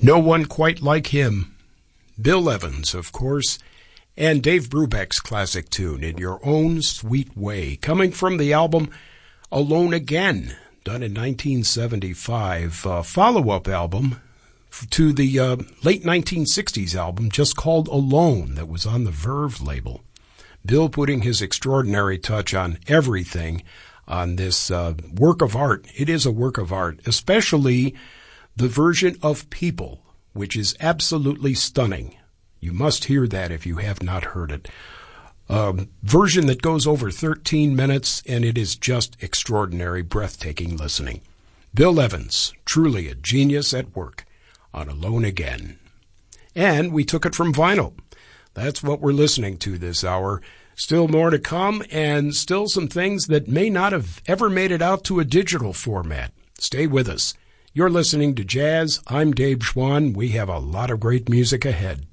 No one quite like him. Bill Evans, of course, and Dave Brubeck's classic tune, In Your Own Sweet Way, coming from the album Alone Again, done in 1975, a follow-up album to the late 1960s album just called Alone that was on the Verve label. Bill putting his extraordinary touch on everything on this work of art. It is a work of art, especially the version of People, which is absolutely stunning. You must hear that if you have not heard it. Version that goes over 13 minutes, and it is just extraordinary, breathtaking listening. Bill Evans, truly a genius at work on Alone Again. And we took it from vinyl. That's what we're listening to this hour. Still more to come, and still some things that may not have ever made it out to a digital format. Stay with us. You're listening to Jazz. I'm Dave Schwann. We have a lot of great music ahead.